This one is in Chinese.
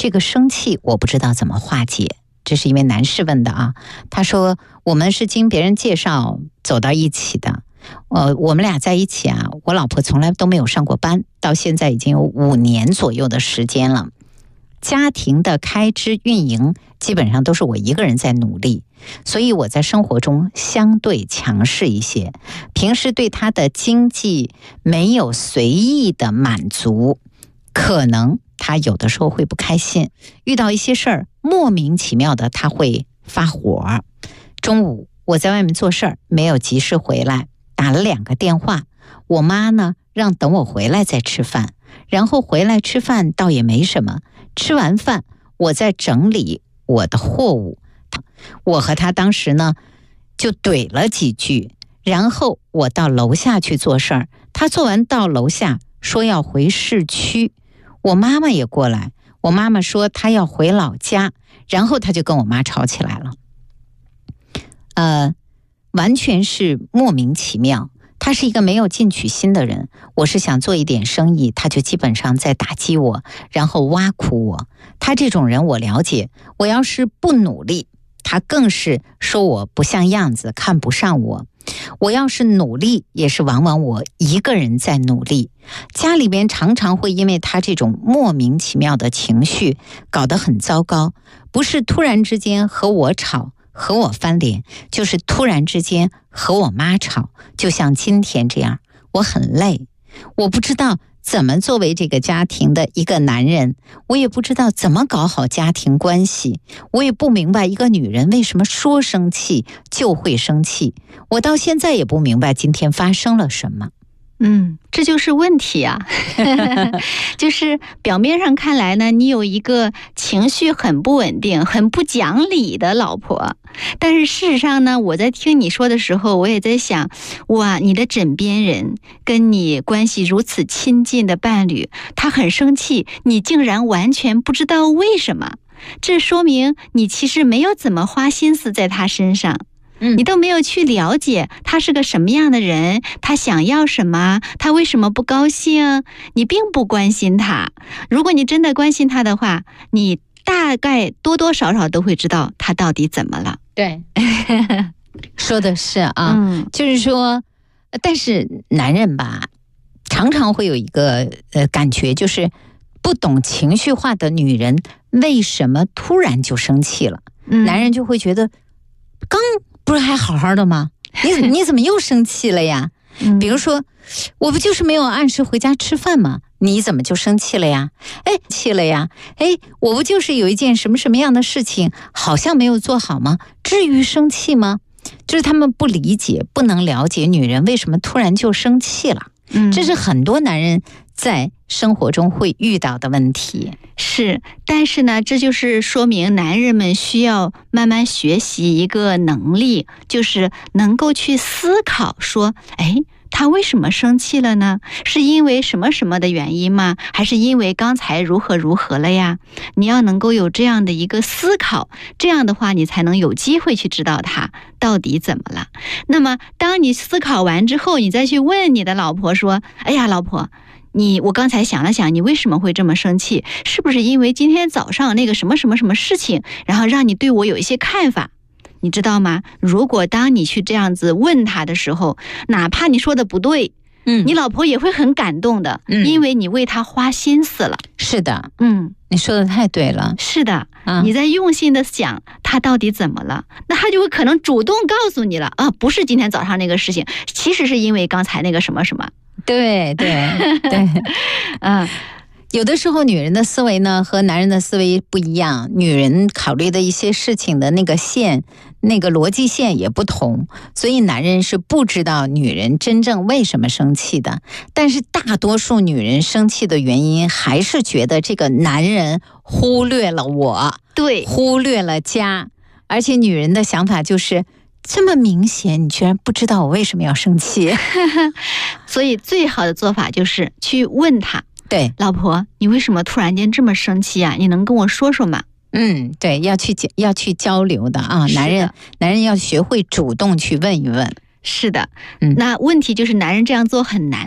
这个生气我不知道怎么化解。这是一位男士问的啊，他说我们是经别人介绍走到一起的，我们俩在一起啊，我老婆从来都没有上过班，到现在已经有5年左右的时间了。家庭的开支运营基本上都是我一个人在努力，所以我在生活中相对强势一些，平时对他的经济没有随意的满足，可能他有的时候会不开心，遇到一些事儿莫名其妙的他会发火。中午我在外面做事儿，没有及时回来，打了2个电话，我妈呢让等我回来再吃饭，然后回来吃饭倒也没什么，吃完饭我在整理我的货物，我和他当时呢就怼了几句，然后我到楼下去做事儿，他做完到楼下说要回市区，我妈妈也过来，我妈妈说她要回老家，然后他就跟我妈吵起来了。完全是莫名其妙。他是一个没有进取心的人，我是想做一点生意，他就基本上在打击我，然后挖苦我。他这种人我了解，我要是不努力，他更是说我不像样子，看不上我。我要是努力，也是往往我一个人在努力。家里边常常会因为他这种莫名其妙的情绪搞得很糟糕，不是突然之间和我吵，和我翻脸，就是突然之间和我妈吵，就像今天这样，我很累，我不知道怎么作为这个家庭的一个男人，我也不知道怎么搞好家庭关系，我也不明白一个女人为什么说生气就会生气，我到现在也不明白今天发生了什么。 这就是问题啊。就是表面上看来呢，你有一个情绪很不稳定、很不讲理的老婆，但是事实上呢，我在听你说的时候，我也在想，哇，你的枕边人跟你关系如此亲近的伴侣，他很生气，你竟然完全不知道为什么，这说明你其实没有怎么花心思在他身上。你都没有去了解他是个什么样的人，他想要什么，他为什么不高兴，你并不关心他。如果你真的关心他的话，你大概多多少少都会知道他到底怎么了。 对，说的是啊，就是说，但是男人吧，常常会有一个感觉，就是不懂情绪化的女人为什么突然就生气了，男人就会觉得刚不是还好好的吗？你怎么又生气了呀？比如说，我不就是没有按时回家吃饭吗？你怎么就生气了呀？气了呀？我不就是有一件什么什么样的事情好像没有做好吗？至于生气吗？就是他们不理解，不能了解女人为什么突然就生气了。这是很多男人在生活中会遇到的问题。 是，但是呢，这就是说明男人们需要慢慢学习一个能力，就是能够去思考说，他为什么生气了呢？是因为什么什么的原因吗？还是因为刚才如何如何了呀？你要能够有这样的一个思考，这样的话你才能有机会去知道他到底怎么了。那么当你思考完之后，你再去问你的老婆说，哎呀，老婆，我刚才想了想，你为什么会这么生气？是不是因为今天早上那个什么什么什么事情，然后让你对我有一些看法？你知道吗？如果当你去这样子问他的时候，哪怕你说的不对，你老婆也会很感动的，因为你为他花心思了。 是的，你说的太对了。 是的，你在用心的想他到底怎么了，那他就会可能主动告诉你了啊，不是今天早上那个事情，其实是因为刚才那个什么什么。 对，有的时候女人的思维呢和男人的思维不一样，女人考虑的一些事情的那个线，那个逻辑线也不同，所以男人是不知道女人真正为什么生气的。但是大多数女人生气的原因还是觉得这个男人忽略了我， 对， 忽略了家，而且女人的想法就是这么明显，你居然不知道我为什么要生气。 所以最好的做法就是去问他， 对， 老婆，你为什么突然间这么生气啊？你能跟我说说吗？ 对，要去交流的啊，男人要学会主动去问一问。 是的，那问题就是男人这样做很难。